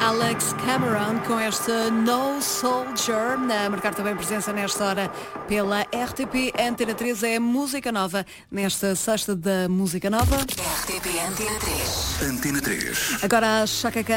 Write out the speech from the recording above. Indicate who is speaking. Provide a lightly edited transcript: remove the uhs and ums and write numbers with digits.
Speaker 1: Alex Cameron com esta No Soldier, a marcar também presença nesta hora pela RTP Antena 3. É música nova nesta sexta da música nova.
Speaker 2: RTP Antena 3.
Speaker 1: Agora a Chaka Khan